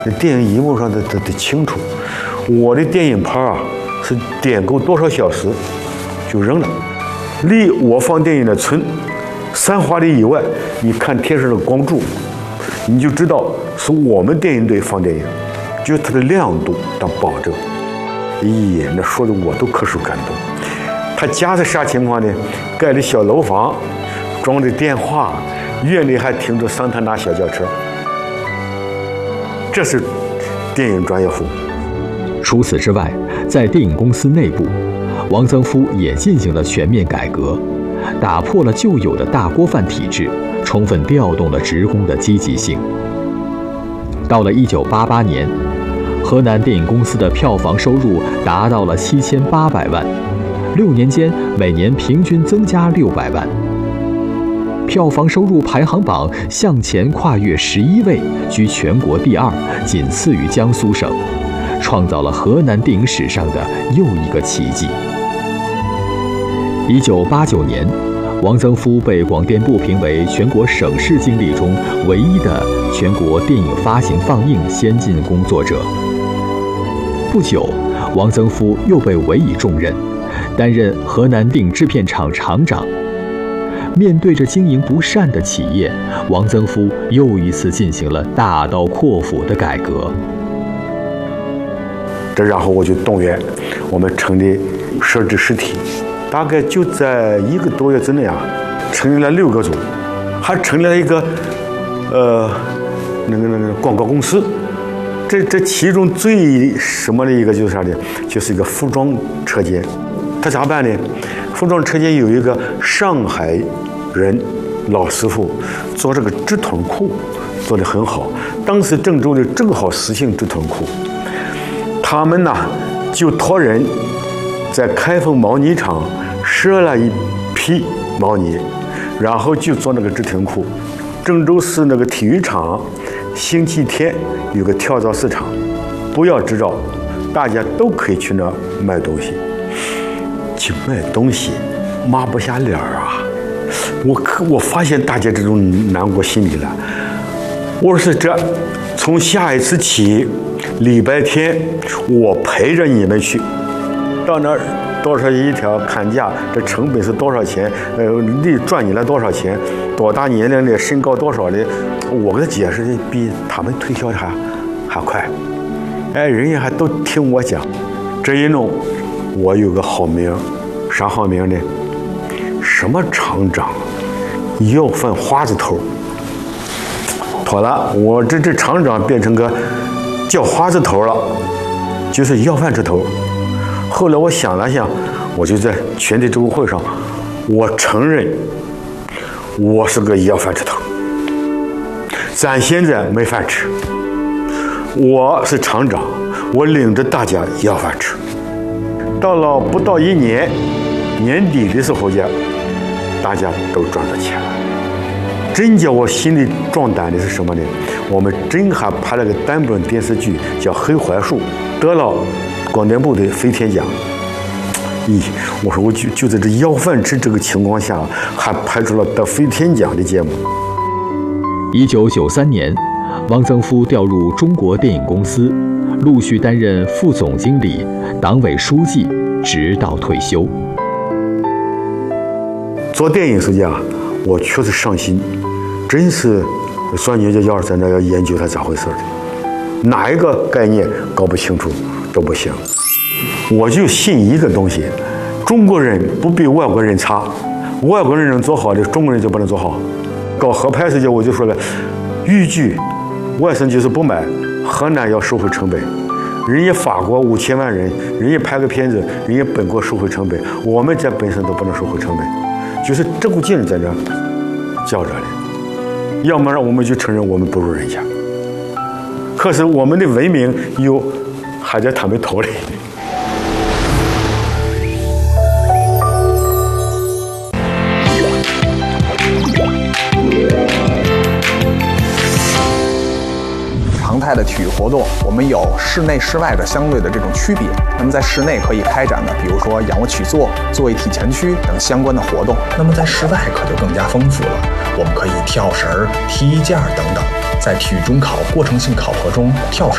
电影荧幕上的清楚。我的电影盘啊是点够多少小时就扔了。离我放电影的村3华里以外，你看天上的光柱，你就知道是我们电影队放电影，就是它的亮度当保证。咦，那说的我都可受感动。他家是啥情况呢？盖的小楼房，装的电话，院里还停着桑塔纳小轿车。这是电影专业户。 除此之外，在电影公司内部，王曾夫也进行了全面改革，打破了旧有的大锅饭体制，充分调动了职工的积极性。到了1988年，河南电影公司的票房收入达到了7800万，6年间每年平均增加600万。票房收入排行榜向前跨越11位，居全国第2，仅次于江苏省，创造了河南电影史上的又一个奇迹。1989年，王曾夫被广电部评为全国省市经历中唯一的全国电影发行放映先进工作者。不久，王曾夫又被委以重任，担任河南电影制片厂厂长。面对着经营不善的企业，王曾夫又一次进行了大刀阔斧的改革。 然后我就动员我们成立设置实体，大概就在1个多月之内啊，成立了6个组，还成立了一个那个广告公司。这其中最什么的一个就是啥呢？就是一个服装车间。他咋办呢？服装车间有一个上海人老师傅做这个直筒裤做得很好，当时郑州的正好实行直筒裤，他们呢就托人在开封毛呢厂赊了一批毛呢，然后就做那个直筒裤。郑州市那个体育场星期天有个跳蚤市场，不要执照，大家都可以去那卖东西。去卖东西抹不下脸啊！我发现大家这种难过心理了。我说这从下一次起，礼拜天我陪着你们去，到那儿多少一条砍价，这成本是多少钱？利赚你了多少钱？多大年龄的，身高多少的？我给他解释的比他们推销的还快。哎，人家还都听我讲。这一弄，我有个好名，啥好名呢？什么厂长，要饭花子头。妥了，我这厂长变成个叫花子头了，就是要饭之头。后来我想了想，我就在全体周会上，我承认我是个要饭之头。咱现在没饭吃，我是厂长，我领着大家要饭吃。到了不到1年，年底的时候呀，大家都赚到钱了。真叫我心里壮胆的是什么呢？我们真还拍了个单本电视剧叫《黑槐树》，得了广电部的飞天奖。咦，我说我就在这要饭吃这个情况下，还拍出了得飞天奖的节目。 1993年，王曾夫调入中国电影公司，陆续担任副总经理、党委书记，直到退休。 做电影时间啊，我确实上心，真是算你这要是在那要研究它咋回事的，哪一个概念搞不清楚都不行。我就信一个东西，中国人不比外国人差，外国人能做好的，中国人就不能做好。搞合拍时间我就说了，豫剧外省就是不买，河南要收回成本。人家法国5000万人，人家拍个片子，人家本国收回成本，我们在本省都不能收回成本，就是这股劲在这较着的。要么让我们就承认我们不如人家，可是我们的文明又还在他们头里。 常态的体育活动，我们有室内、室外的相对的这种区别。那么在室内可以开展的，比如说仰卧起坐、坐位体前屈等相关的活动。那么在室外可就更加丰富了，我们可以跳绳、踢毽等等。在体育中考过程性考核中，跳绳